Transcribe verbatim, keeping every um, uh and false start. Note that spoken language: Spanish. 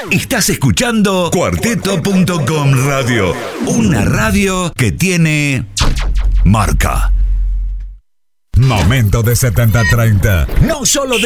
Estás escuchando cuarteto punto com Radio, una radio que tiene marca. Momento de setenta treinta. No solo de